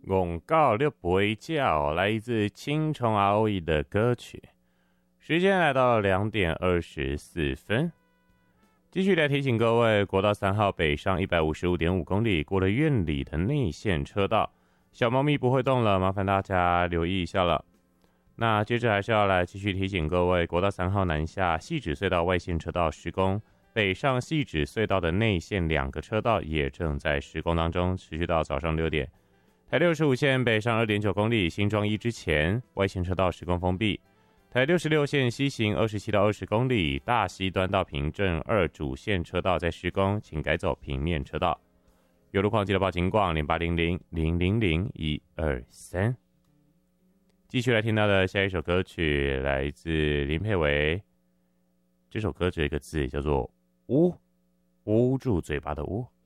广告六杯叫，来自青虫 ROE 的歌曲。时间来到2:24，继续来提醒各位，国道3号北上155.5公里，过了院里的内线车道，小猫咪不会动了，麻烦大家留意一下了。那接着还是要来继续提醒各位，国道3号南下汐止隧道外线车道施工，北上汐止隧道的内线2个车道也正在施工当中，持续到早上6点。台65线北上2.9公里，新庄一之前外线车道施工封闭。台66线西行27到20公里，大溪端到平镇2主线车道在施工，请改走平面车道。有路况记得报警广0800000123。继续来听到的下一首歌曲来自林佩维，这首歌只有一个字叫做捂，捂住嘴巴的捂。